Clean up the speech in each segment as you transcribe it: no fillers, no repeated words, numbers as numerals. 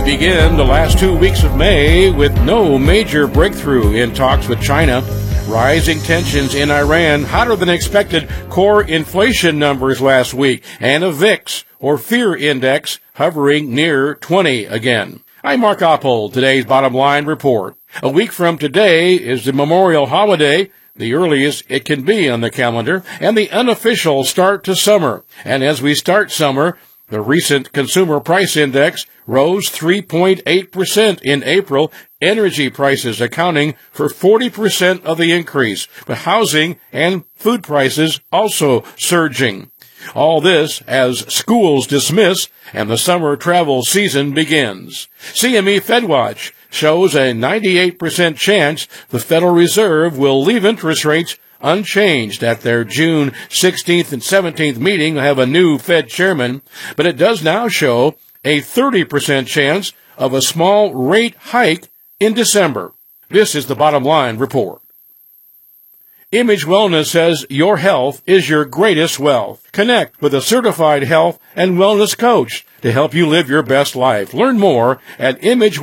begin the last 2 weeks of May with no major breakthrough in talks with China. Rising tensions in Iran, hotter than expected core inflation numbers last week, and a VIX, or fear index, hovering near 20 again. I'm Mark Oppold. Today's Bottom Line Report. A week from today is the Memorial Holiday, the earliest it can be on the calendar, and the unofficial start to summer. And as we start summer, the recent Consumer Price Index rose 3.8% in April, energy prices accounting for 40% of the increase, but housing and food prices also surging. All this as schools dismiss and the summer travel season begins. CME FedWatch shows a 98% chance the Federal Reserve will leave interest rates unchanged at their June 16th and 17th meeting. They have a new Fed chairman, but it does now show a 30% chance of a small rate hike in December. This is the Bottom Line Report. Image Wellness says your health is your greatest wealth. Connect with a certified health and wellness coach to help you live your best life. Learn more at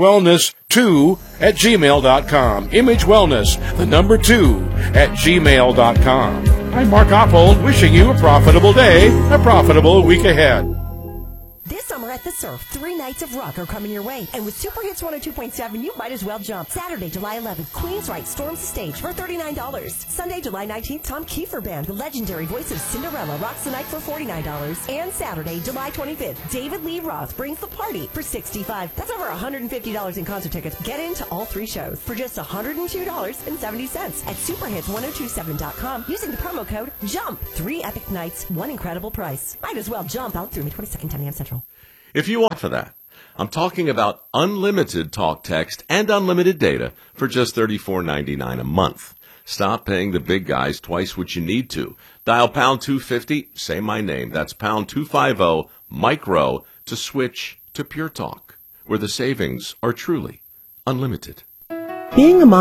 imagewellness2@gmail.com. Image Wellness, the number 2@gmail.com. I'm Mark Oppold, wishing you a profitable day, a profitable week ahead. This summer at the Surf, 3 nights of rock are coming your way. And with Super Hits 102.7, you might as well jump. Saturday, July 11th, Queensryche storms the stage for $39. Sunday, July 19th, Tom Kiefer Band, the legendary voice of Cinderella, rocks the night for $49. And Saturday, July 25th, David Lee Roth brings the party for $65. That's over $150 in concert tickets. Get into all 3 shows for just $102.70 at superhits1027.com using the promo code JUMP. 3 epic nights, 1 incredible price. Might as well jump out through May 22nd, 10 a.m. Central. If you want for that, I'm talking about unlimited talk, text, and unlimited data for just $34.99 a month. Stop paying the big guys twice what you need to. Dial pound 250, say my name. That's pound 250, micro, to switch to Pure Talk, where the savings are truly unlimited. Being a mom